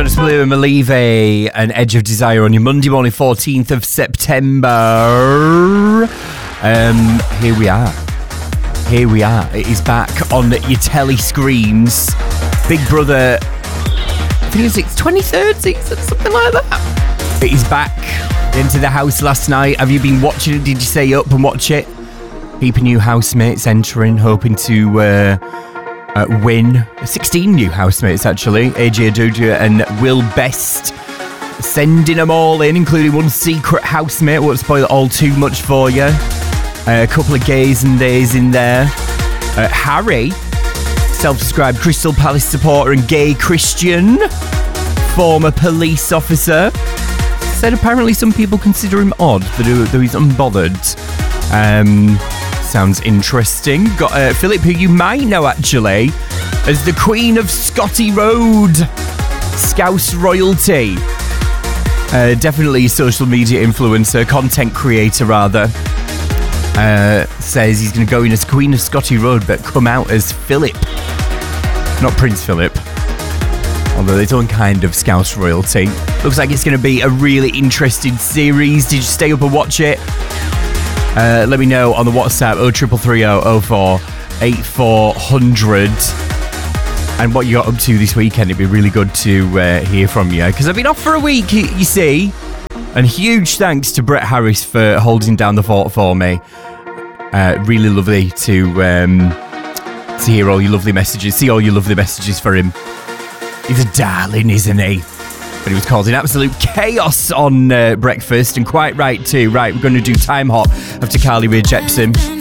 Jonas Blue and Malive and Edge of Desire on your Monday morning, 14th of September. Here we are. It is back on your telly screens. Big Brother, I think it's 23rd season, something like that. It is back into the house last night. Have you been watching it? Did you stay up and watch it? Heap of new housemates entering, hoping to win. 16 new housemates, actually. AJ Aduja and Will Best sending them all in, including one secret housemate. Won't spoil it all too much for you. A couple of gays and days in there. Harry, self-described Crystal Palace supporter and gay Christian, former police officer, said apparently some people consider him odd, though he's unbothered. Sounds interesting. Got Philip, who you might know actually as the Queen of Scotty Road, Scouse royalty. Definitely social media influencer, content creator rather. Says he's going to go in as Queen of Scotty Road, but come out as Philip, not Prince Philip. Although there's one kind of Scouse royalty. Looks like it's going to be a really interesting series. Did you stay up and watch it? Let me know on the WhatsApp 0330 04 8400 and what you got up to this weekend. It'd be really good to hear from you, because I've been off for a week, you see. And huge thanks to Brett Harris for holding down the fort for me. Really lovely to hear all your lovely messages, see all your lovely messages for him. He's a darling, isn't he? But he was causing absolute chaos on breakfast, and quite right too. Right, we're going to do Time Hop after Carly Rae Jepsen.